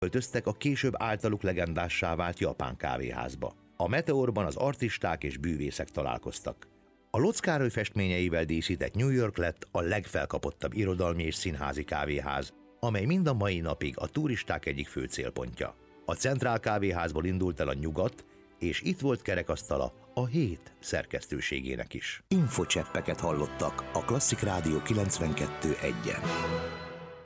Költöztek a később általuk legendássá vált japán kávéházba. A Meteorban az artisták és bűvészek találkoztak. A Lotz Károly festményeivel díszített New York lett a legfelkapottabb irodalmi és színházi kávéház, amely mind a mai napig a turisták egyik fő célpontja. A Centrál kávéházból indult el a nyugat, és itt volt kerekasztala a hét szerkesztőségének is. Infocseppeket hallottak a Klasszik Rádió 92.1-en.